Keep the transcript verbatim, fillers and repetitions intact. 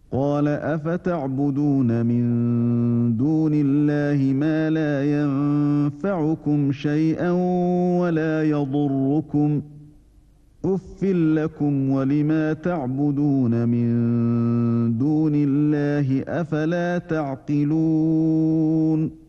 قال أفتعبدون من دون الله ما لا ينفعكم شيئا ولا يضركم أف لكم ولما تعبدون من دون الله أفلا تعقلون